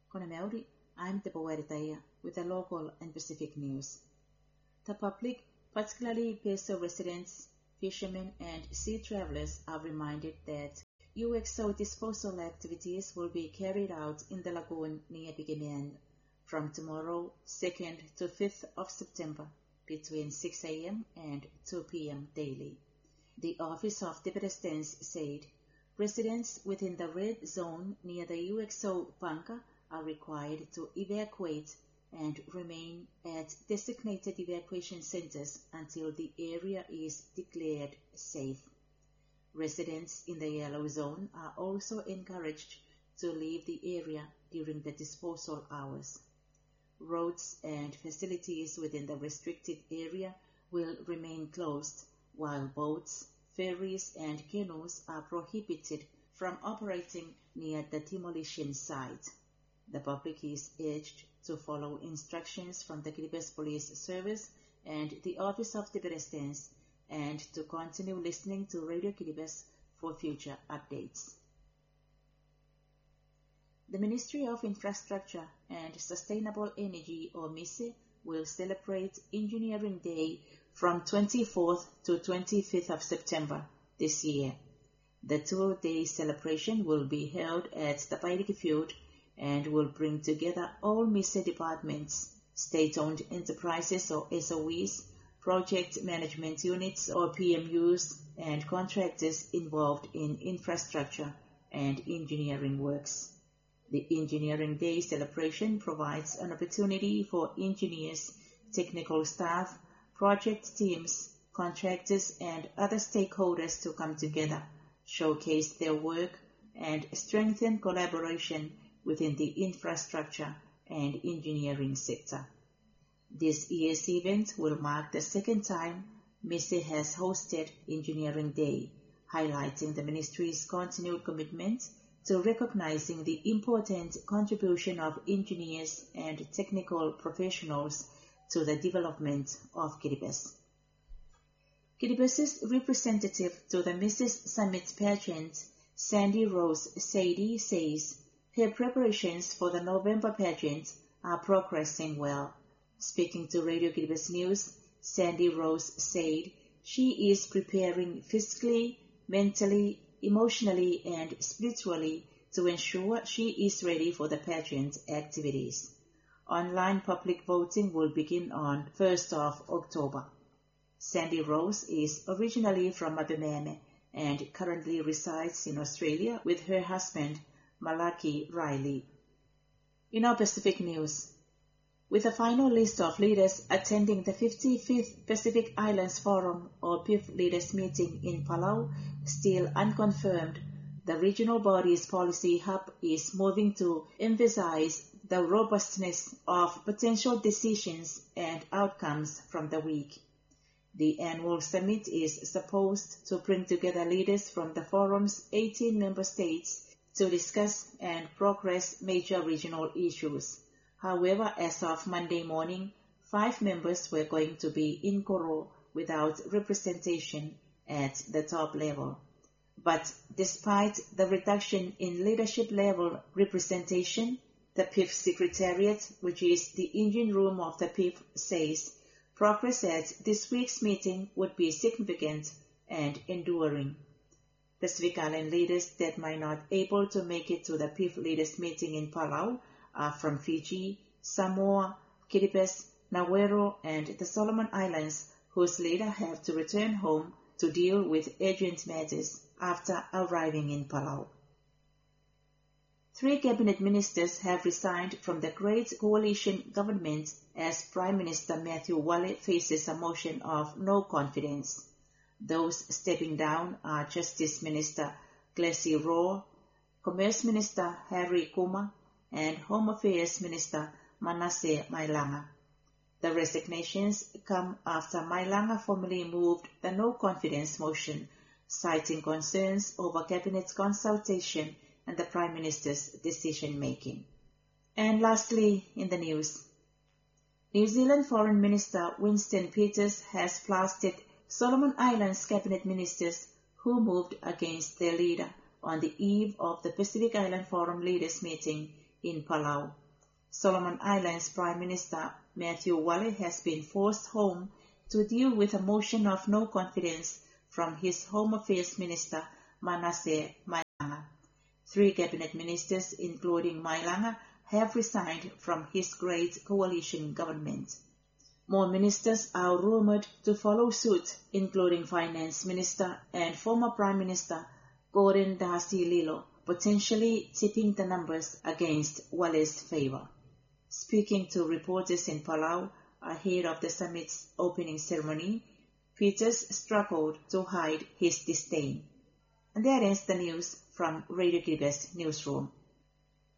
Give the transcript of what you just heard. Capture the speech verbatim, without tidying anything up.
Konemeuri, I'm Deborah Taya with the local and Pacific news. The public, particularly Peso residents, fishermen, and sea travelers, are reminded that U X O disposal activities will be carried out in the lagoon near Bigimian from tomorrow, second to fifth of September, between six a m and two p m daily. The Office of the Presidents said residents within the red zone near the U X O bunker are required to evacuate and remain at designated evacuation centers until the area is declared safe. Residents in the yellow zone are also encouraged to leave the area during the disposal hours. Roads and facilities within the restricted area will remain closed, while boats, ferries, and canoes are prohibited from operating near the demolition site. The public is urged to follow instructions from the Kiribati Police Service and the Office of the Presidents and to continue listening to Radio Kiribati for future updates. The Ministry of Infrastructure and Sustainable Energy, or MISE, will celebrate Engineering Day from twenty-fourth to twenty-fifth of September this year. The two-day celebration will be held at the Pairiki Field and will bring together all MISE departments, state-owned enterprises or S O Es, project management units or P M Us, and contractors involved in infrastructure and engineering works. The Engineering Day celebration provides an opportunity for engineers, technical staff, project teams, contractors, and other stakeholders to come together, showcase their work, and strengthen collaboration within the infrastructure and engineering sector. This year's event will mark the second time MISE has hosted Engineering Day, highlighting the Ministry's continued commitment to recognizing the important contribution of engineers and technical professionals to the development of Kiribati. Kiribati's representative to the Missus Summit pageant, Sandy Rose Sadie, says her preparations for the November pageant are progressing well. Speaking to Radio Kiribati News, Sandy Rose said she is preparing physically, mentally, emotionally, and spiritually to ensure she is ready for the pageant activities. Online public voting will begin on first of October. Sandy Rose is originally from Mabememe and currently resides in Australia with her husband, Malaki Riley. In our Pacific news, with a final list of leaders attending the fifty-fifth Pacific Islands Forum or P I F Leaders Meeting in Palau still unconfirmed, the regional body's policy hub is moving to emphasize the robustness of potential decisions and outcomes from the week. The annual summit is supposed to bring together leaders from the forum's eighteen member states to discuss and progress major regional issues. However, as of Monday morning, five members were going to be in Koro without representation at the top level. But despite the reduction in leadership level representation, the P I F Secretariat, which is the engine room of the P I F, says progress at this week's meeting would be significant and enduring. Pacific Island leaders that might not able to make it to the P I F Leaders Meeting in Palau are from Fiji, Samoa, Kiribati, Nauru, and the Solomon Islands, whose leaders have to return home to deal with urgent matters after arriving in Palau. Three cabinet ministers have resigned from the Great Coalition government as Prime Minister Matthew Wale faces a motion of no confidence. Those stepping down are Justice Minister Glessy Rowe, Commerce Minister Harry Kuma, and Home Affairs Minister Manasseh Mailanga. The resignations come after Mailanga formally moved the no-confidence motion, citing concerns over Cabinet consultation and the Prime Minister's decision-making. And lastly, in the news, New Zealand Foreign Minister Winston Peters has blasted Solomon Islands Cabinet Ministers who moved against their leader on the eve of the Pacific Island Forum Leaders Meeting in Palau. Solomon Islands Prime Minister Matthew Wale has been forced home to deal with a motion of no confidence from his Home Affairs Minister Manasseh Mailanga. Three cabinet ministers, including Mailanga, have resigned from his great coalition government. More ministers are rumored to follow suit, including Finance Minister and former Prime Minister Gordon Darcy Lilo, potentially tipping the numbers against Wale's favor. Speaking to reporters in Palau ahead of the summit's opening ceremony, Peters struggled to hide his disdain. And that ends the news from Radio Kiribati Newsroom.